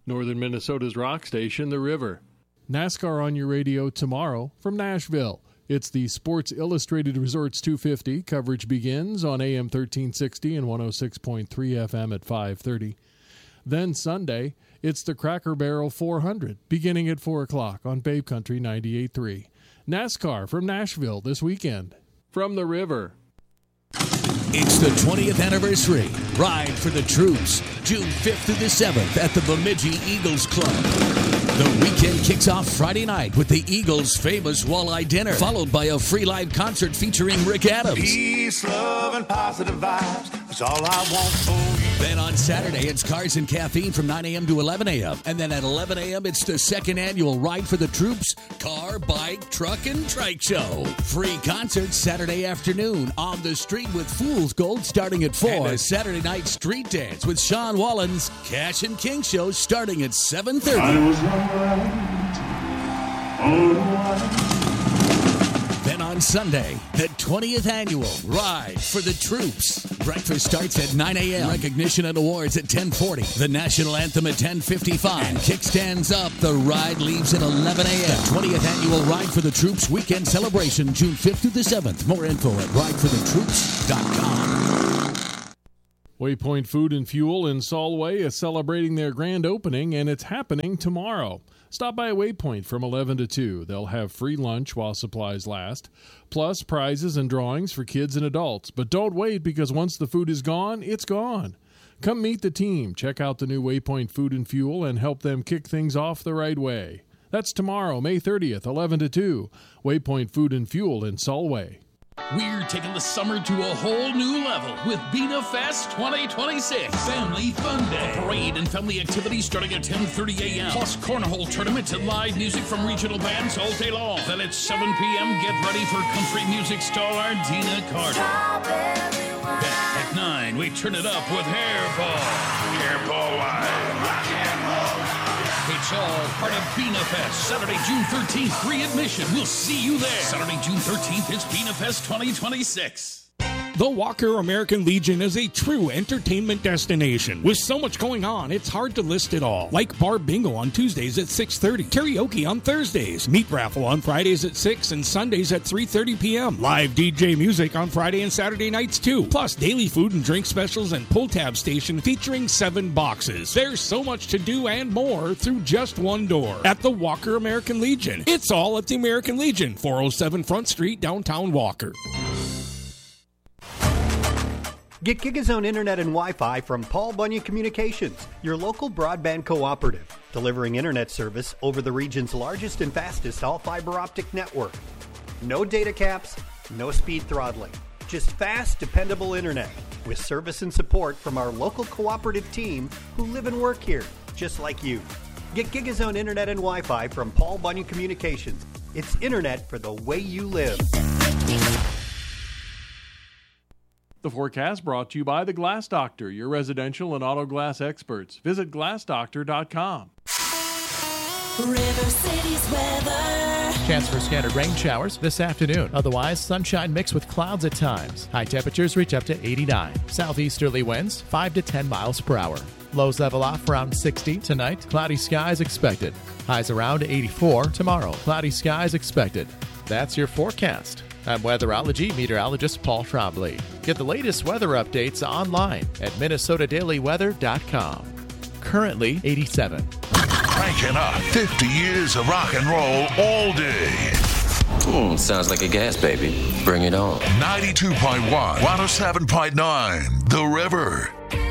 Northern Minnesota's rock station, The River. NASCAR on your radio tomorrow from Nashville. It's the Sports Illustrated Resorts 250. Coverage begins on AM 1360 and 106.3 FM at 5:30. Then Sunday, it's the Cracker Barrel 400, beginning at 4 o'clock on Babe Country 98.3. NASCAR from Nashville this weekend. From The River. It's the 20th anniversary. Ride for the Troops, June 5th through the 7th at the Bemidji Eagles Club. The weekend kicks off Friday night with the Eagles' famous walleye dinner, followed by a free live concert featuring Rick Adams. Peace, love, and positive vibes. That's all I want for you. Then on Saturday, it's Cars and Caffeine from 9 a.m. to 11 a.m. And then at 11 a.m., it's the second annual Ride for the Troops Car, Bike, Truck, and Trike Show. Free concerts Saturday afternoon on the street with Fool's Gold starting at 4. And a Saturday night street dance with Sean Wallen's Cash and King Show starting at 7:30. I was right all the while. Then on Sunday, the 20th annual Ride for the Troops. Breakfast starts at 9 a.m. Recognition and awards at 10:40. The national anthem at 10:55. And kickstands up. The ride leaves at 11 a.m. The 20th annual Ride for the Troops weekend celebration, June 5th through the 7th. More info at rideforthetroops.com. Waypoint Food and Fuel in Solway is celebrating their grand opening, and it's happening tomorrow. Stop by Waypoint from 11 to 2. They'll have free lunch while supplies last, plus prizes and drawings for kids and adults. But don't wait, because once the food is gone, it's gone. Come meet the team, check out the new Waypoint Food and Fuel, and help them kick things off the right way. That's tomorrow, May 30th, 11 to 2. Waypoint Food and Fuel in Solway. We're taking the summer to a whole new level with Bina Fest 2026. Family Fun Day. A parade and family activities starting at 10:30 a.m. Plus cornhole tournaments and live music from regional bands all day long. Then at 7 p.m., get ready for country music star Dina Carter. Then at 9, we turn it up with Hairball. Hairball Live. Rock and roll. It's all part of Bina Fest. Saturday, June 13th, free admission. We'll see you there. Saturday, June 13th, it's Bina Fest 2026. The Walker American Legion is a true entertainment destination. With so much going on, it's hard to list it all. Like bar bingo on Tuesdays at 6:30, karaoke on Thursdays, meat raffle on Fridays at 6 and Sundays at 3:30 p.m. Live DJ music on Friday and Saturday nights too. Plus daily food and drink specials and pull tab station featuring 7 boxes. There's so much to do and more through just one door. At the Walker American Legion. It's all at the American Legion, 407 Front Street, downtown Walker. Get GigaZone Internet and Wi-Fi from Paul Bunyan Communications, your local broadband cooperative, delivering internet service over the region's largest and fastest all-fiber optic network. No data caps, no speed throttling, just fast, dependable internet with service and support from our local cooperative team who live and work here, just like you. Get GigaZone Internet and Wi-Fi from Paul Bunyan Communications. It's internet for the way you live. The forecast brought to you by The Glass Doctor, your residential and auto glass experts. Visit glassdoctor.com. River City's weather. Chance for scattered rain showers this afternoon. Otherwise, sunshine mixed with clouds at times. High temperatures reach up to 89. Southeasterly winds 5 to 10 miles per hour. Lows level off around 60 tonight. Cloudy skies expected. Highs around 84 tomorrow. Cloudy skies expected. That's your forecast. I'm weatherology meteorologist Paul Trombley. Get the latest weather updates online at minnesotadailyweather.com. Currently 87. Cranking up 50 years of rock and roll all day. Sounds like a gas baby. Bring it on. 92.1, 107.9, The River.